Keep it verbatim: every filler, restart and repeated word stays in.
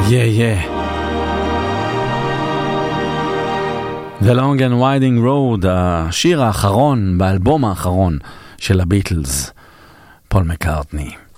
Yeah, yeah. The Long and Winding Road, השיר האחרון באלבום האחרון של הביטלס, פול מקארטני.